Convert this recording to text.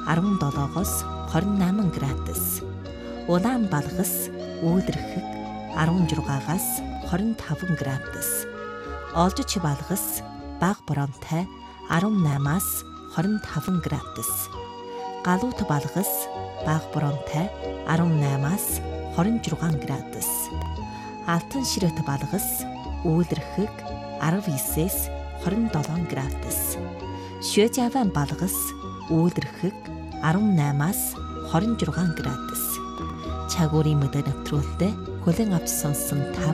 17-оос 28 градус. Улаан балгас үүлэрхэг 16-аас 25 градус. Олжич балгас бага боромтой 18-аас 25 градус. Галуут балгас бага боромтой 18-аас 26 градус. Алтан ширээт балгас үүлэрхэг 19-с 27 градус. Швейцарийн балгас үүлэрхэг 18-аас 26 градус. Чагуурын мэдээ нэвтрүүлэлтэд хүлээн авч сонсон та